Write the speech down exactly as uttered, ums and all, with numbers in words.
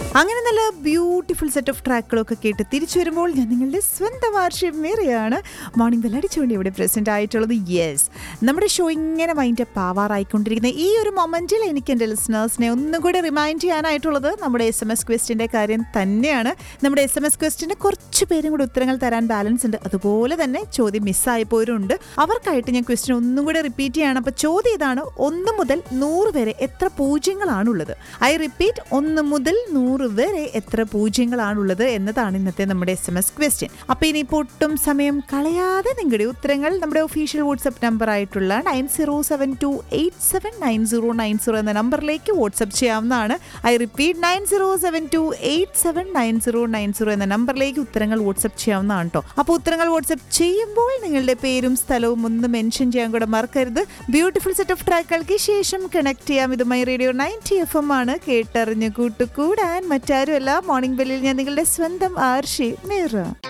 അങ്ങനെ നല്ല beautiful set of ട്രാക്കുകളൊക്കെ കേട്ട് തിരിച്ചു വരുമ്പോൾ ഞാൻ നിങ്ങളുടെ സ്വന്തം വാർഷികം മേറിയാണ് മോർണിംഗ് ബെല്ലടിച്ചുകൊണ്ട് ഇവിടെ പ്രസന്റ് ആയിട്ടുള്ളത്. യെസ്, നമ്മുടെ ഷോ ഇങ്ങനെ മൈൻഡ് അപ്പ് ആവാറായിക്കൊണ്ടിരിക്കുന്ന ഈ ഒരു മൊമെന്റിൽ എനിക്ക് എൻ്റെ ലിസണേഴ്സിനെ ഒന്നും കൂടി റിമൈൻഡ് ചെയ്യാനായിട്ടുള്ളത് നമ്മുടെ എസ് എം എസ് ക്വസ്റ്റിൻ്റെ കാര്യം തന്നെയാണ്. നമ്മുടെ എസ് എം എസ് ക്വസ്റ്റിന് കുറച്ച് പേരും കൂടി ഉത്തരങ്ങൾ തരാൻ ബാലൻസ് ഉണ്ട്. അതുപോലെ തന്നെ ചോദ്യം മിസ്സായി പോരുണ്ട്. അവർക്കായിട്ട് ഞാൻ ക്വസ്റ്റ്യൻ ഒന്നും കൂടി റിപ്പീറ്റ് ചെയ്യാണ്. അപ്പോൾ ചോദ്യം ഇതാണ്: ഒന്ന് മുതൽ നൂറ് വരെ എത്ര പൂജ്യങ്ങളാണുള്ളത്? ഐ റിപ്പീറ്റ്, ഒന്ന് മുതൽ നൂറ് വരെ എത്ര പൂജ്യങ്ങളാണുള്ളത് എന്നതാണ് ഇന്നത്തെ നമ്മുടെ എസ് എം എസ് ക്വസ്റ്റ്യൻ. അപ്പൊ ഇനിയിപ്പോൾ ഒട്ടും സമയം കളയാതെ നിങ്ങളുടെ ഉത്തരങ്ങൾ നമ്മുടെ ഒഫീഷ്യൽ വാട്സ്ആപ്പ് നമ്പർ ആയിട്ടുള്ള nine zero seven to eight seven nine zero nine zero എന്ന നമ്പറിലേക്ക് വാട്സ്ആപ്പ് ചെയ്യാവുന്നതാണ്. I repeat, nine zero seven to eight seven nine zero nine zero എന്ന നമ്പറിലേക്ക് ഉത്തരങ്ങൾ വാട്സ്ആപ്പ് ചെയ്യാവുന്നതാണ് കേട്ടോ. അപ്പോൾ ഉത്തരങ്ങൾ വാട്സ്ആപ്പ് ചെയ്യുമ്പോൾ നിങ്ങളുടെ പേരും സ്ഥലവും ഒന്ന് മെൻഷൻ ചെയ്യാൻ കൂടെ മറക്കരുത്. ബ്യൂട്ടിഫുൾ സെറ്റ് ഓഫ് ട്രാക്കുകൾക്ക് ശേഷം കണക്ട് ചെയ്യാം. ഇത് my radio ninety F M ആണ്. കേട്ടറിഞ്ഞ് കൂട്ടുകൂടാൻ മറ്റാരുമല്ല, മോർണിംഗ് ബെല്ലിൽ ഞാൻ നിങ്ങളുടെ സ്വന്തം ആർഷി മീറ.